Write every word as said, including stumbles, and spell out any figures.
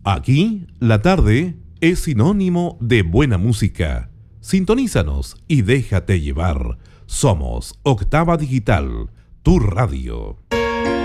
Aquí, la tarde es sinónimo de buena música. Sintonízanos y déjate llevar. Somos Octava Digital, tu radio.